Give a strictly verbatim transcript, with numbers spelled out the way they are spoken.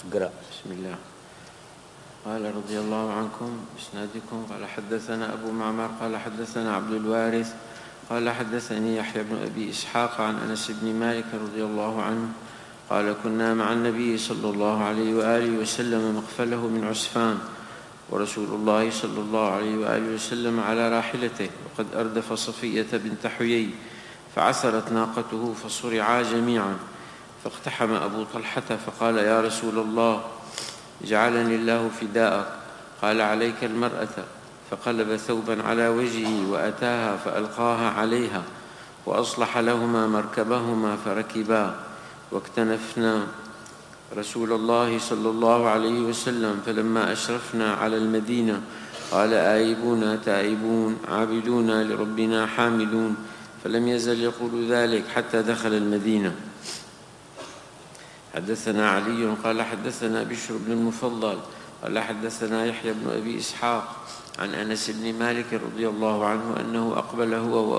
اقرأ. بسم الله. قال رضي الله عنكم بإسنادكم قال حدثنا أبو معمر قال حدثنا عبد الوارث قال حدثني يحيى بن أبي إسحاق عن أنس بن مالك رضي الله عنه قال كنا مع النبي صلى الله عليه وآله وسلم مقفله من عسفان ورسول الله صلى الله عليه وآله وسلم على راحلته وقد أردف صفية بنت حيي فعثرت ناقته فصرعا جميعا فاقتحم أبو طلحة فقال يا رسول الله جعلني الله فداءك قال عليك المرأة فقلب ثوبا على وجهه وأتاها فألقاها عليها وأصلح لهما مركبهما فركبا واكتنفنا رسول الله صلى الله عليه وسلم فلما أشرفنا على المدينة قال آيبون تائبون عابدون لربنا حامدون فلم يزل يقول ذلك حتى دخل المدينة. حدثنا علي قال حدثنا بشر بن المفضل قال حدثنا يحيى بن أبي إسحاق عن أنس بن مالك رضي الله عنه أنه أقبل هو